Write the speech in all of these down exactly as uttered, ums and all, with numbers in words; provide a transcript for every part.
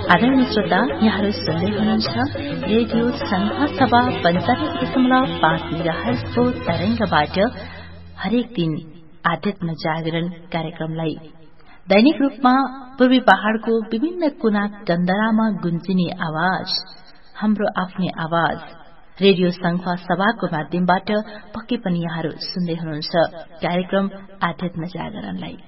आदरणीय श्रोता, यहाँहरू सुन्दै हुनुहुन्छ रेडियो संघ सभा पञ्चानब्बे दशमलव पाँच मेगाहर्जको तरंगबाट हरेक दिन आध्यात्म जागरण कार्यक्रमलाई दैनिक रूपमा पूर्वी पहाड़को विभिन्न कुना टन्दरामा गुन्जिने आवाज, हाम्रो आफ्नै आवाज रेडियो संघ सभाको माध्यमबाट पक्कै पनि यहाँहरू सुन्दै हुनुहुन्छ कार्यक्रम आध्यात्म जागरणलाई।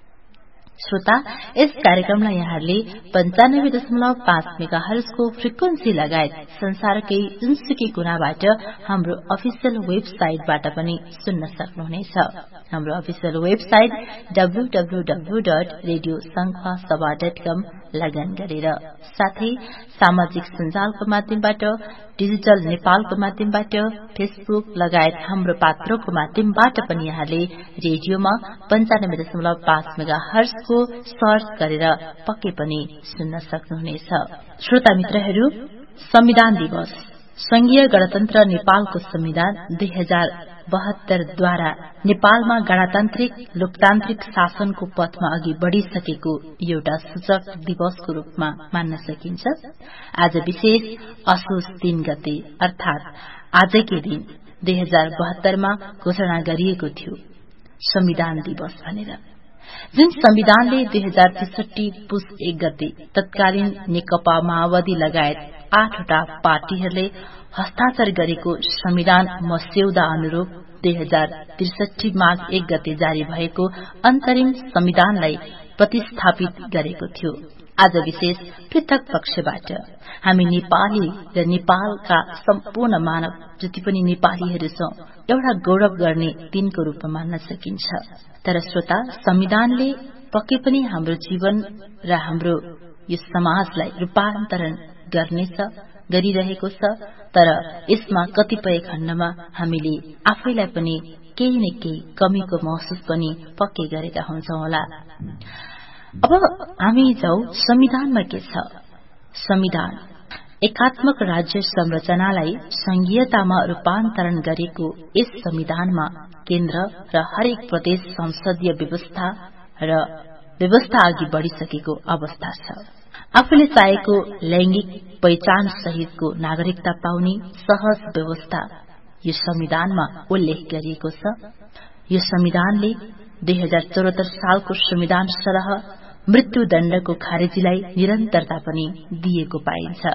श्रोता, यस कार्यक्रमलाई यहाँहरूले पञ्चानब्बे दशमलव पाँच मेगाहर्जको फ्रिक्वेन्सी लगायत संसारकै जुनसुकै कुनाबाट हाम्रो अफिसियल वेबसाइटबाट पनि सुन्न सक्नुहुनेछ। हाम्रो official website W W W dot radio संघ सभा डट कम लगइन गरेर, साथै सामाजिक सञ्जालको माध्यमबाट, डिजिटल नेपालको माध्यमबाट, फेसबुक लगायत हाम्रो पात्रोको माध्यमबाट पनि यहाँले रेडियोमा पञ्चानब्बे दशमलव पाँच मेगाहर्जको सर्च गरेर पक्कै पनि सुन्न सक्नुहुनेछ। श्रोता मित्रहरू, संविधान दिवस संघीय गणतन्त्र नेपालको संविधान दुई हजार बहत्तरद्वारा नेपालमा गणतान्त्रिक लोकतान्त्रिक शासनको पथमा अघि बढ़िसकेको एउटा सूचक दिवसको रूपमा मान्न सकिन्छ। आज विशेष असोज तीन गते अर्थात आजकै दिन दुई हजार बहत्तरमा घोषणा गरिएको थियो संविधान दिवस भनेर, जुन संविधानले दुई हजार त्रिसठी पुस एक गते तत्कालीन नेकपा माओवादी लगायत आठवटा पार्टीहरूले हस्ताक्षर गरेको संविधान मस्यौदा अनुरूप दुई हजार त्रिसठी माघ एक गते जारी भएको अन्तरिम संविधानलाई प्रतिस्थापित गरेको थियो। आज विशेष पृथक पक्षबाट हामी नेपाली र नेपालका सम्पूर्ण मानव जति पनि नेपालीहरू छौं एउटा गौरव गर्ने दिनको रूपमा मान्न सकिन्छ। तर श्रोता, संविधानले पक्कै पनि हाम्रो जीवन र हाम्रो यो समाजलाई रूपान्तरण गर्नेछ, गरिरहेको छ। तर यसमा कतिपय खण्डमा हामीले आफैलाई पनि केही न केही कमीको महसुस पनि पक्कै गरेका हुन्छौं होला। अब हामी जाउँ संविधानमा के छ। संविधान एकात्मक राज्य संरचनालाई संघीयतामा रूपान्तरण गरेको यस संविधानमा केन्द्र र हरेक प्रदेश संसदीय व्यवस्था र व्यवस्था अघि बढ़िसकेको अवस्था छ। आफूले चाहेको लैंगिक पहिचान सहितको नागरिकता पाउने सहज व्यवस्था यो संविधानमा उल्लेख गरिएको छ। यो संविधानले दुई हजार चौहत्तर सालको संविधान सरह मृत्युदण्डको खारेजीलाई निरन्तरता पनि दिएको पाइन्छ।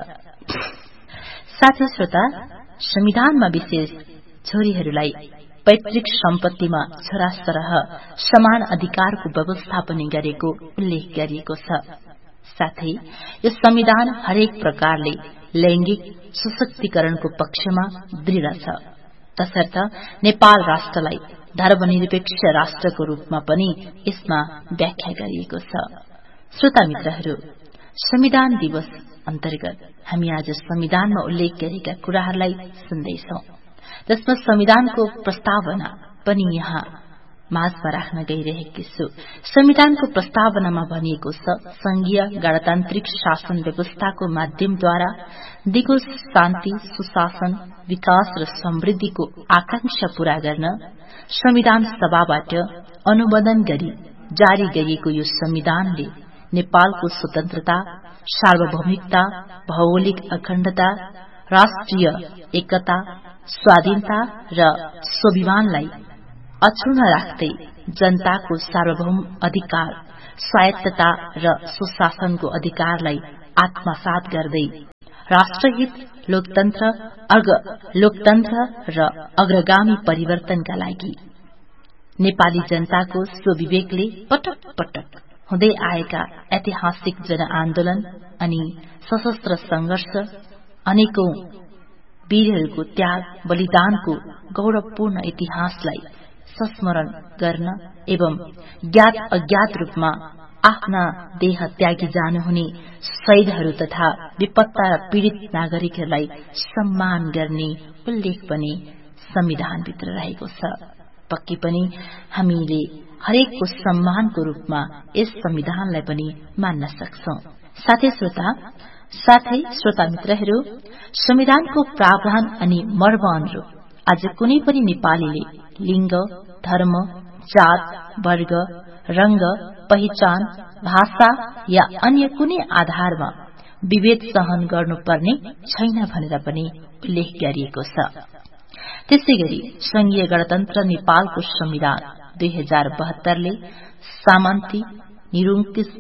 साथै श्रोता, संविधानमा विशेष छोरीहरूलाई पैतृक सम्पत्तिमा छोरा सरह समान अधिकारको व्यवस्था पनि गरेको उल्लेख गरिएको छ। साथै यो संविधान हरेक प्रकारले लैंगिक सशक्तिकरणको पक्षमा दृढ छ। तसर्थ नेपाल राष्ट्रलाई धर्मनिरपेक्ष राष्ट्रको रूपमा पनि यसमा व्याख्या गरिएको छ। श्रोता मित्रहरू, संविधान दिवस अन्तर्गत हामी आज संविधानमा उल्लेख गरेका कुराहरूलाई सुन्दैछौं, जसमा संविधानको प्रस्तावना पनि यहाँ माझमा राख्न गइरहेकी छु। संविधानको प्रस्तावनामा भनिएको छ, संघीय गणतान्त्रिक शासन व्यवस्थाको माध्यमद्वारा दिगो शान्ति, सुशासन, विकास र समृद्धिको आकांक्षा पूरा गर्न संविधान सभाबाट अनुमोदन गरी जारी गरिएको यो संविधानले नेपालको स्वतन्त्रता, सार्वभौमिकता, भौगोलिक अखण्डता, राष्ट्रिय एकता, स्वाधीनता र स्वाभिमानलाई अक्षुण्ण राख्दै जनताको सार्वभौम अधिकार, स्वायत्तता र सुशासनको अधिकारलाई आत्मसात गर्दै राष्ट्रहित, लोकतन्त्र, अग्र लोकतन्त्र र अग्रगामी परिवर्तनका लागि नेपाली जनताको स्वविवेकले पटक पटक हुँदै आएका ऐतिहासिक जनआन्दोलन अनि सशस्त्र संघर्ष, अनेकौं वीरहरूको त्याग बलिदानको गौरवपूर्ण इतिहासलाई संस्मरण गर्न एवं ज्ञात अज्ञात रूपमा आफ्ना देह त्यागी जानुहुने शहीदहरू तथा विपत्ता र पीड़ित नागरिकहरूलाई सम्मान गर्ने उल्लेख पनि संविधानभित्र रहेको छ। पक्कै पनि हामीले हरेकको सम्मानको रूपमा यस संविधानलाई पनि मान्न सक्छौं। साथै श्रोता साथै श्रोता मित्रहरू, संविधानको प्रावधान अनि मर्म अनुरूप आज कुनै पनि नेपालीले लिंग, धर्म, जात, वर्ग, रंग, पहिचान, भाषा या अन्य कुनै आधारमा विभेद सहन गर्नुपर्ने छैन भनेर पनि उल्लेख गरिएको छ। त्यसैगरी संघीय गणतन्त्र नेपालको संविधान दुई हजार बहत्तरले सामन्ती निरङ्कुश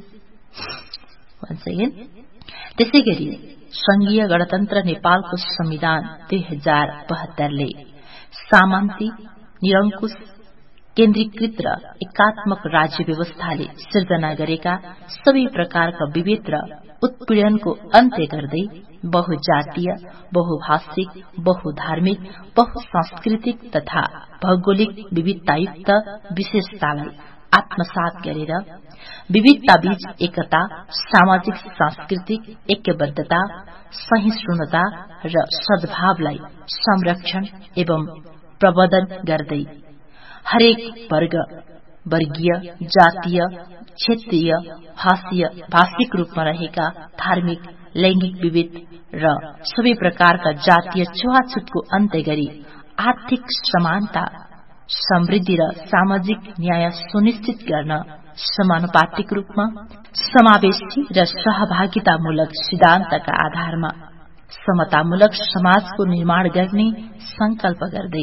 त्यसैगरी संघीय गणतन्त्र नेपालको संविधान दुई हजार बहत्तरले सामन्ती निरङ्कुश केन्द्रीकृत र एकात्मक राज्य व्यवस्थाले सिर्जना गरेका सबै प्रकारका विभेद र उत्पीड़नको अन्त्य गर्दै बहुजातीय, बहुभाषिक, बहुधार्मिक, बहुसांस्कृतिक तथा भौगोलिक विविधतायुक्त विशेषतालाई आत्मसात गरेर विविधताबीच एकता, सामाजिक सांस्कृतिक ऐक्यबद्धता, सहिष्णुता र सद्भावलाई संरक्षण एवं प्रवर्धन गर्दै हरेक वर्ग, वर्गीय, जातीय, क्षेत्रीय, भाषीय भाषिक रूपमा रहेका धार्मिक, लैंगिक विविध र सबै प्रकारका जातीय छुवाछुतको अन्त्य गरी आर्थिक समानता, समृद्धि र सामाजिक न्याय सुनिश्चित गर्न समानुपातिक रूपमा समावेशी र सहभागितामूलक सिद्धान्तका आधारमा समतामूलक समाजको निर्माण गर्ने संकल्प गर्दै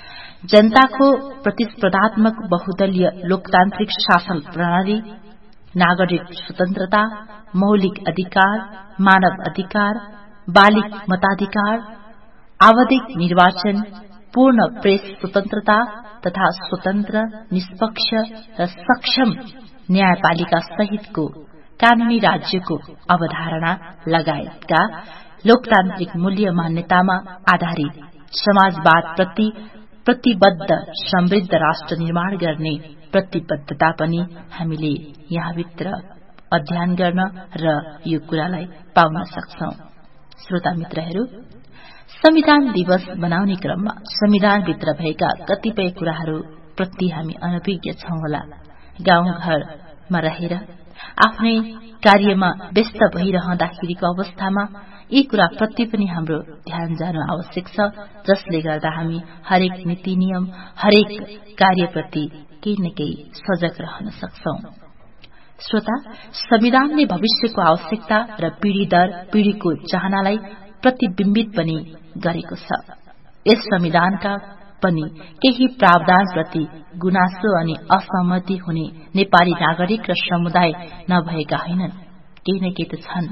जनताको प्रतिस्पर्धात्मक बहुदलीय लोकतान्त्रिक शासन प्रणाली, नागरिक स्वतन्त्रता, मौलिक अधिकार, मानव अधिकार, बालिक मताधिकार, आवधिक निर्वाचन, पूर्ण प्रेस स्वतन्त्रता तथा स्वतन्त्र, निष्पक्ष र सक्षम न्यायपालिका सहितको कानूनी राज्यको अवधारणा लगायतका लोकतान्त्रिक मूल्य मान्यतामा आधारित समाजवाद प्रति प्रतिबद्ध समृद्ध राष्ट्र निर्माण गर्ने प्रतिबद्धता पनि हामीले यहाँभित्र अध्ययन गर्न र यो कुरालाई पाउन सक्छौं। श्रोता मित्रहरू, संविधान दिवस मनाउने क्रममा संविधानभित्र भएका कतिपय कुराहरू प्रति हामी अनभिज्ञ छौं होला। गाउँघरमा रहेर आफ्नै कार्यमा व्यस्त भइरहँदाखेरिको अवस्थामा यी कुरा प्रति पनि हाम्रो ध्यान जानु आवश्यक छ, जसले गर्दा हामी हरेक नीति नियम, हरेक कार्यप्रति केही न केही सजग रहन सक्छौं। श्रोता, संविधानले भविष्यको आवश्यकता र पीढ़ी दर पीढ़ीको चाहनालाई प्रतिबिम्बित पनि गरेको छ। यस संविधानका पनि केही प्रावधानप्रति गुनासो अनि असहमति हुने नेपाली नागरिक र समुदाय नभएका होइनन्, केही न केही त छन्।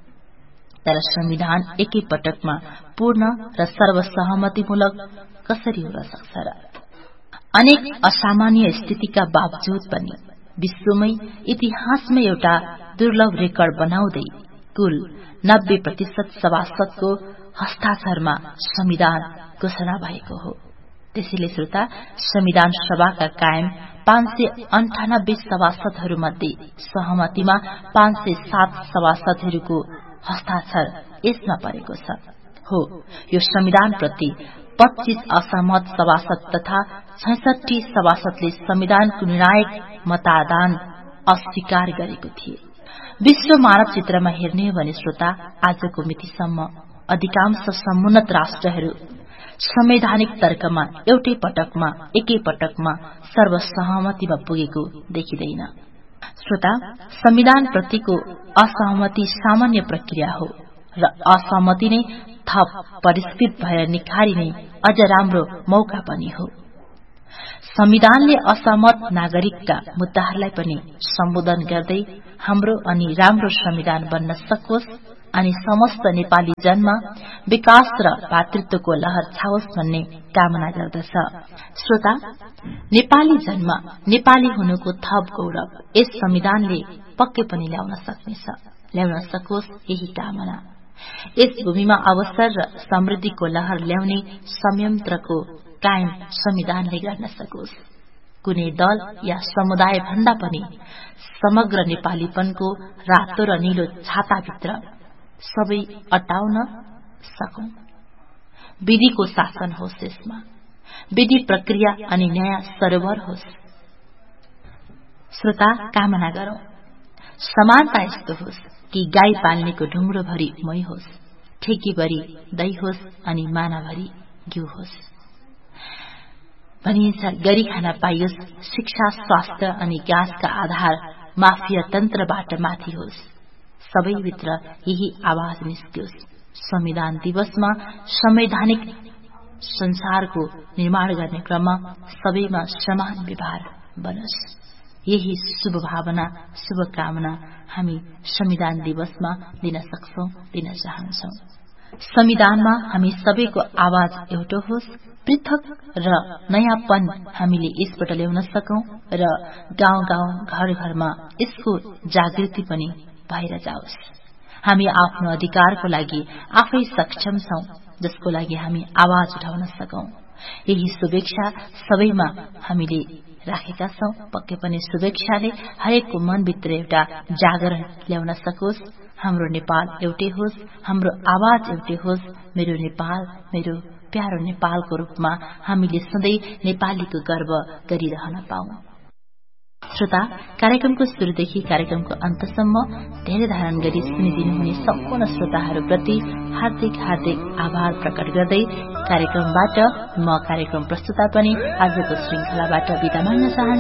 तर संविधान एकै पटकमा पूर्ण र सर्वसहमतिमूलक कसरी हुन सक्छ र? अनेक असामान्य स्थितिका बावजुद पनि विश्वमै इतिहासमै एउटा दुर्लभ रेकर्ड बनाउँदै कुल नब्बे प्रतिशत सभासदको हस्ताक्षरमा संविधान घोषणा भएको हो। त्यसैले श्रोता, संविधान सभाका कायम पाँच सय अन्ठानब्बे सभासदहरूमध्ये सहमतिमा पाँच सय सात सभासदहरूको हस्ताक्षर यसमा परेको छ। हो, यो संविधान प्रति पच्चीस असहमत सभासद तथा छैसठी सभासदले संविधानको निर्णायक मतदान अस्वीकार गरेको थिए। विश्व मानव चित्रमा हेर्ने हो भने श्रोता, आजको मितिसम्म अधिकांश समुन्नत राष्ट्रहरू संवैधानिक तर्कमा एउटै पटकमा एकै पटकमा सर्वसहमतिमा पुगेको देखिँदैन। श्रोता, संविधान प्रतिको असहमति सामान्य प्रक्रिया हो र असहमति नै थप परिष्कृत भएर निखारिने अझ राम्रो मौका पनि हो। संविधानले असहमत नागरिकका मुद्दाहरूलाई पनि सम्बोधन गर्दै हाम्रो अनि राम्रो संविधान बन्न सकोस् अनि समस्त नेपाली जनमा विकास र भातृत्वको लहर छाओस् भन्ने कामना गर्दछ। श्रोता, नेपाली जन्म नेपाली हुनुको थप गौरव यस संविधानले पक्कै पनि ल्याउन सक्नेछ, ल्याउन सकोस् यही कामना। यस भूमिमा अवसर र समृद्धिको लहर ल्याउने संयन्त्रको कायम संविधानले गर्न सकोस्। कुनै दल या समुदाय भन्दा पनि समग्र नेपालीपनको रातो र नीलो छाताभित्र सबै अटाउन सकौं। विधिको शासन होस्, यसमा विधि प्रक्रिया अनि न्याय सरोवर होस्। श्रोता, कामना गरौं समानता यस्तो होस् कि गाई पाल्नेको ढुङ्ग्रो भरि मै होस्, ठेकी भरि दही होस् अनि माना भरि घिउ होस्। भनिन्छ गरी खान पाइयोस्, शिक्षा, स्वास्थ्य अनि ग्यासका आधार माफिया तन्त्रबाट माथि होस्। सबैभित्र यही आवाज निस्कियोस्। संविधान दिवसमा संवैधानिक संसारको निर्माण गर्ने क्रममा सबैमा समान व्यवहार बनोस्। यही शुभ भावना, शुभकामना हामी संविधान दिवसमा दिन सक्छौं, दिन चाहन्छौं। संविधानमा हामी सबैको आवाज एउटो होस्, पृथक र नयाँपन हामीले यसबाट ल्याउन सकौं र गाउँ गाउँ घर घरमा यसको जागृति पनि भएर जाओस्। हामी आफ्नो अधिकारको लागि आफै सक्षम छौं, जसको लागि हामी आवाज उठाउन सकौं। यही शुभेच्छा सबैमा हामीले राखेका छौं। पक्कै पनि शुभेच्छाले हरेकको मनभित्र एउटा जागरण ल्याउन सकोस्। हाम्रो नेपाल एउटै होस्, हाम्रो आवाज एउटै होस्। मेरो नेपाल, मेरो प्यारो नेपालको रूपमा हामीले सधैँ नेपालीको गर्व गरिरहन पाऊँ। श्रोता, कार्यक्रमको शुरूदेखि कार्यक्रमको अन्तसम्म धेरै धारण गरी सुनिदिनुहुने सम्पूर्ण श्रोताहरूप्रति हार्दिक हार्दिक आभार प्रकट गर्दै कार्यक्रमबाट म कार्यक्रम प्रस्तुता पनि आजको श्रृंखलाबाट बिदा माग्न चाहन्छु।